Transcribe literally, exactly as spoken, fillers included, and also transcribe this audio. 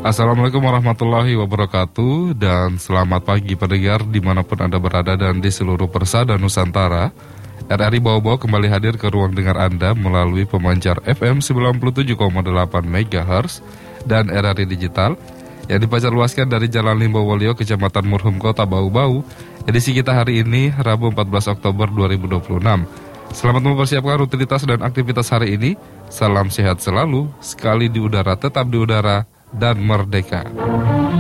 Assalamualaikum warahmatullahi wabarakatuh. Dan selamat pagi pendengar dimanapun Anda berada dan di seluruh persada Nusantara. R R I Bawa-Bawa kembali hadir ke ruang dengar Anda melalui pemancar F M sembilan puluh tujuh koma delapan megahertz dan R R I Digital yang dipancar luaskan dari Jalan Limbowolio, Kecamatan Murhum, Kota Bau-Bau. Edisi kita hari ini, Rabu empat belas Oktober dua ribu dua puluh enam. Selamat mempersiapkan rutinitas dan aktivitas hari ini. Salam sehat selalu, sekali di udara tetap di udara, dan merdeka.